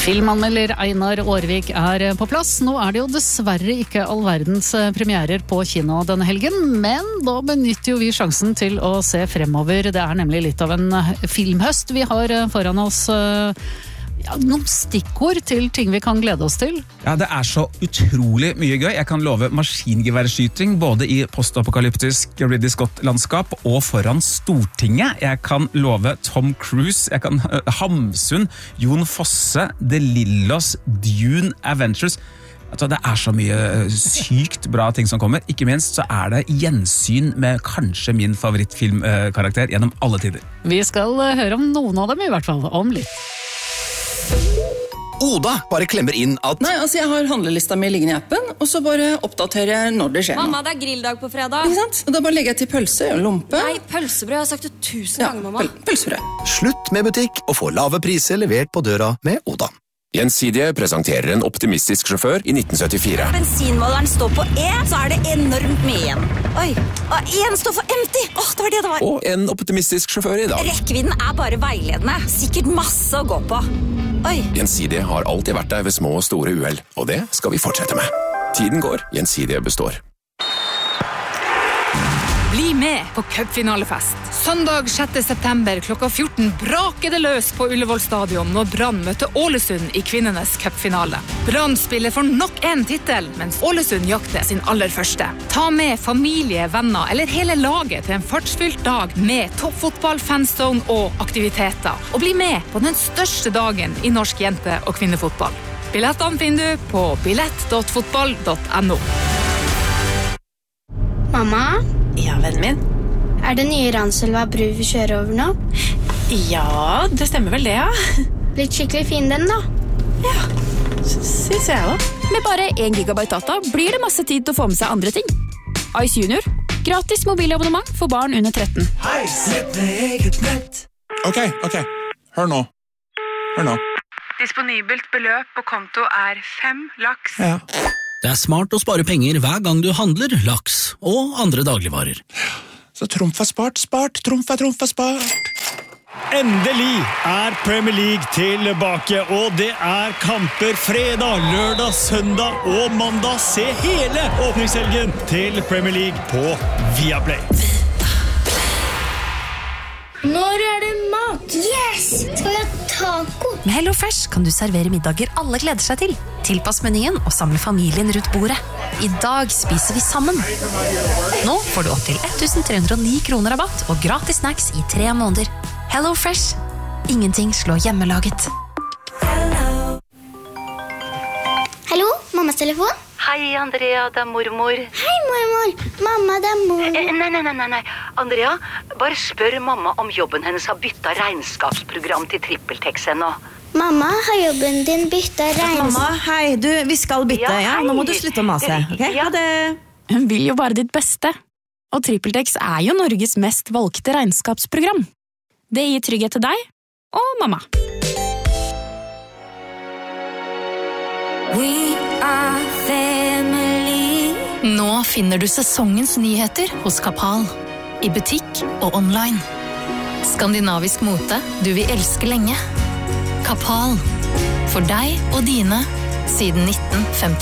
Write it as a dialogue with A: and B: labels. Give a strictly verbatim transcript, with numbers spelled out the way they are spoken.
A: Filmanmelder Einar Aarvik er på plass. Nå er det jo dessverre ikke all verdens premierer på kino denne helgen, men da benytter jo vi sjansen til å se fremover. Det er nemlig litt av en filmhøst vi har foran oss. Ja, noen stikkord til ting vi kan glede oss til.
B: Ja, det er så utrolig mye gøy. Jeg kan love maskingeværskyting både i postapokalyptisk Ridley Scott-landskap og foran Stortinget. Jeg kan love Tom Cruise, jeg kan uh, Hamsun, Jon Fosse, De Lillos, Dune, Adventures. Altså, det er så mye sykt bra ting som kommer. Ikke minst så er det gjensyn med kanskje min favorittfilmkarakter gjennom alle tider.
A: Vi skal høre om noen av dem i hvert fall, om litt.
C: Oda bare klemmer inn at
D: Nei, altså jeg har handlelista mi liggende i appen, og så bare oppdaterer jeg når det skjer noe.
E: Mamma, det er grilldag på fredag.
D: Ikke sant? Og da bare legger jeg til pølse og lompe.
E: Nei, pølsebrød, jeg har sagt det tusen
D: ja,
E: ganger, mamma.
D: Pøl pølsebrød.
C: Slutt med butikk og få lave priser levert på døra med Oda.
F: Gjensidige presenterer en optimistisk sjåfør i nitten syttifire.
E: Bensinmåleren står på E, så er det enormt mye igjen. Oi, og en står for empty. Åh, det var det det var.
F: Og en optimistisk sjåfør i dag.
E: Rekkevidden er bare veiledende. Sikkert masse å gå på. Oi.
F: Gjensidige har alltid vært der ved små og store uhell, og det skal vi fortsette med. Tiden går, Gjensidige består.
G: Bli med på cupfinalefest. Søndag sjette september klokka fjorten braker det løs på Ullevål stadion når Brann møter Ålesund i kvinnenes cupfinale. Brann spiller for nok en titel, mens Ålesund jakter sin aller første. Ta med familie, venner eller hele laget til en fartsfylt dag med toppfotball, fanzone og aktiviteter. Og bli med på den største dagen i norsk jente- og kvinnefotball. Billettene finner du på billett punktum fotball punktum no.
H: Mamma?
I: Ja, vennen min.
H: Er det nye Ranselva bru vi kjører over nå?
I: Ja, det stemmer vel det, ja.
H: Blitt skikkelig fin den da.
I: Ja, synes jeg også.
J: Med bare en gigabyte data blir det masse tid til å få med seg andre ting. Ice Junior. Gratis mobilabonnement for barn under tretten.
K: Ok, ok. Hør nå. Hør nå.
G: Disponibelt beløp på konto er fem laks.
K: Ja.
L: Det er smart å spare penger hver gang du handler laks og andre dagligvarer.
K: Så trumf er spart, spart, trumf er trumf er spart.
M: Endelig er Premier League tilbake, og det er kamper fredag, lørdag, søndag og mandag. Se hele åpningshelgen til Premier League på Viaplay.
H: Når er det mat? Yes! Skal vi ha taco?
N: Med Hello Fresh kan du servere middager alle gleder seg til. Tilpass menyen og samle familien rundt bordet. I dag spiser vi sammen. Nå får du opp til elleve hundre og ni kroner rabatt og gratis snacks i tre måneder. Hello Fresh. Ingenting slår hjemmelaget.
H: Hallo, mammas telefon?
O: Hei, Andrea, det er mormor.
H: Hei, mormor. Mamma, det er mormor.
O: Eh, nei, nei, nei, nei. Andrea, bare spør mamma om jobben hennes har byttet regnskapsprogram til TrippelTex ennå.
H: Mamma, har jobben din byttet regnskap?
I: Mamma, hei, du, vi skal bytte, ja. Nå må du slutte å mase, ok?
O: Ja,
I: det...
J: Hun vil jo bare ditt beste. Og TrippelTex er jo Norges mest valgte regnskapsprogram. Det gir trygghet til deg og mamma.
P: We are family.
N: Nå finner du sesongens nyheter hos Kapal. I butikk og online. Skandinavisk mote du vil elske lenge. Kapal. For deg og dine siden nitten femtifire.